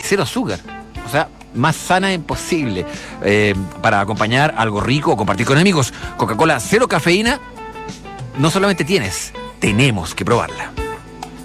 cero azúcar. O sea, más sana imposible. Para acompañar algo rico o compartir con amigos. Coca-Cola cero cafeína, no solamente tenemos que probarla.